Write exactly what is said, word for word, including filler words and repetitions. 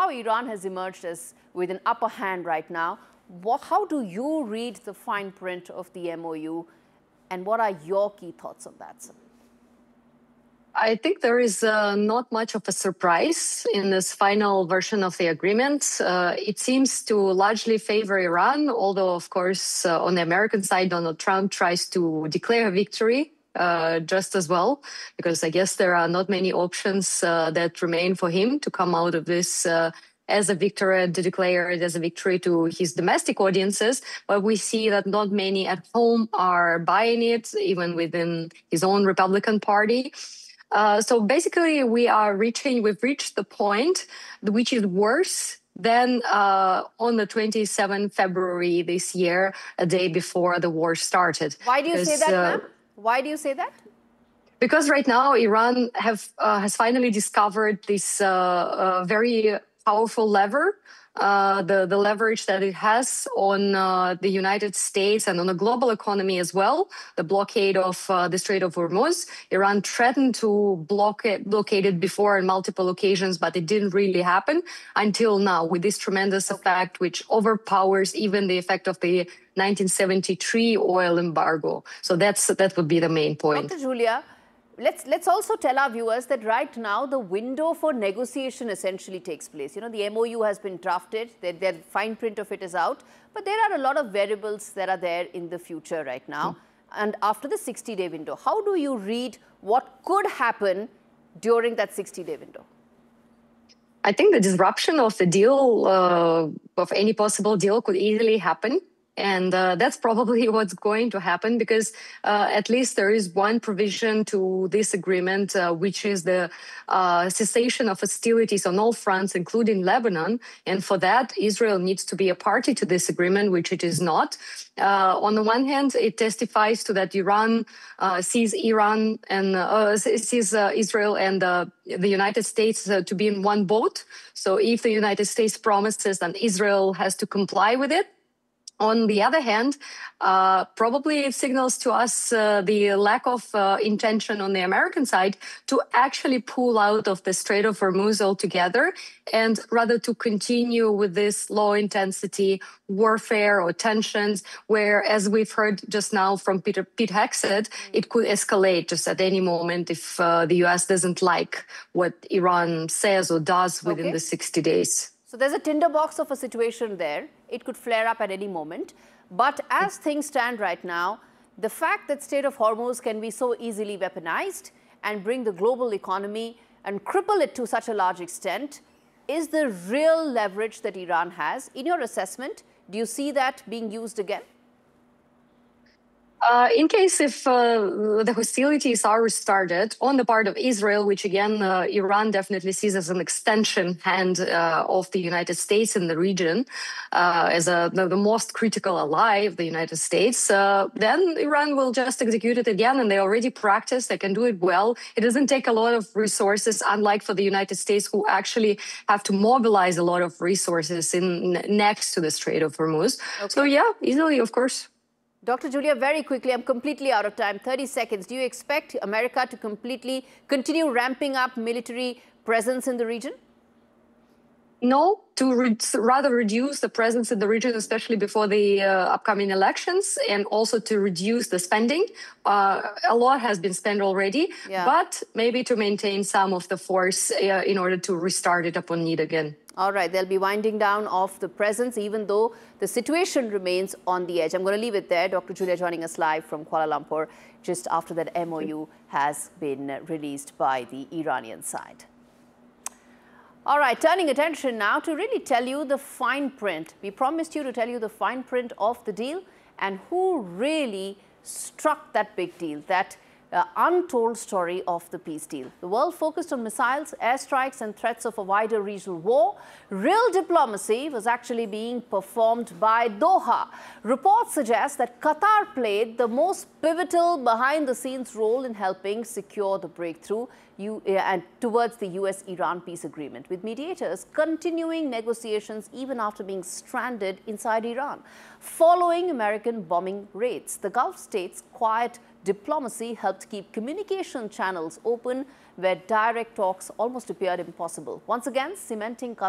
now Iran has emerged as with an upper hand right now. What, how do you read the fine print of the M O U, and what are your key thoughts on that, sir? I think there is uh, not much of a surprise in this final version of the agreement. Uh, it seems to largely favor Iran, although, of course, uh, on the American side, Donald Trump tries to declare a victory uh, just as well, because I guess there are not many options uh, that remain for him to come out of this uh, as a victory, to declare it as a victory to his domestic audiences. But we see that not many at home are buying it, even within his own Republican Party. Uh, so basically, we are reaching, we've reached the point which is worse than uh, on the twenty-seventh of February this year, a day before the war started. Why do you because, say that, uh, ma'am? Why do you say that? Because right now, Iran have uh, has finally discovered this uh, uh, very powerful lever, uh, the, the leverage that it has on uh, the United States and on the global economy as well, the blockade of uh, the Strait of Hormuz. Iran threatened to block it, blockade it before on multiple occasions, but it didn't really happen until now, with this tremendous effect, which overpowers even the effect of the nineteen seventy-three oil embargo. So that's that would be the main point. Doctor Julia, Let's, let's also tell our viewers that right now the window for negotiation essentially takes place. You know, the M O U has been drafted, the, the fine print of it is out, but there are a lot of variables that are there in the future right now. Mm. And after the sixty-day window, how do you read what could happen during that sixty-day window? I think the disruption of the deal, uh, of any possible deal, could easily happen. And uh, that's probably what's going to happen, because uh, at least there is one provision to this agreement, uh, which is the uh, cessation of hostilities on all fronts, including Lebanon. And for that, Israel needs to be a party to this agreement, which it is not. Uh, on the one hand, it testifies to that Iran uh, sees Iran and uh, sees uh, Israel and uh, the United States uh, to be in one boat. So if the United States promises, then Israel has to comply with it. On the other hand, uh, probably it signals to us uh, the lack of uh, intention on the American side to actually pull out of the Strait of Hormuz altogether, and rather to continue with this low-intensity warfare or tensions, where, as we've heard just now from Peter, Pete Hegseth, it could escalate just at any moment if uh, the U S doesn't like what Iran says or does within okay. the sixty days. So there's a tinderbox of a situation there. It could flare up at any moment. But as things stand right now, the fact that Strait of Hormuz can be so easily weaponized and bring the global economy and cripple it to such a large extent is the real leverage that Iran has. In your assessment, do you see that being used again? Uh, in case if uh, the hostilities are restarted on the part of Israel, which again, uh, Iran definitely sees as an extension hand uh, of the United States in the region, uh, as a, the, the most critical ally of the United States, uh, then Iran will just execute it again. And they already practice, they can do it well. It doesn't take a lot of resources, unlike for the United States, who actually have to mobilize a lot of resources in next to the Strait of Hormuz. Okay. So yeah, easily, of course. Doctor Julia, very quickly, I'm completely out of time, thirty seconds. Do you expect America to completely continue ramping up military presence in the region? No, to re rather reduce the presence in the region, especially before the uh, upcoming elections, and also to reduce the spending. Uh, a lot has been spent already, yeah. but maybe to maintain some of the force uh, in order to restart it upon need again. All right, they'll be winding down of the presence, even though the situation remains on the edge. I'm going to leave it there. Doctor Julia joining us live from Kuala Lumpur just after that M O U has been released by the Iranian side. All right, turning attention now to really tell you the fine print. We promised you to tell you the fine print of the deal and who really struck that big deal, that Uh, untold story of the peace deal. The world focused on missiles, airstrikes and threats of a wider regional war. Real diplomacy was actually being performed by Doha. Reports suggest that Qatar played the most pivotal behind-the-scenes role in helping secure the breakthrough you, uh, and towards the U S Iran peace agreement, with mediators continuing negotiations even after being stranded inside Iran. Following American bombing raids, the Gulf states' quiet diplomacy helped keep communication channels open where direct talks almost appeared impossible, once again cementing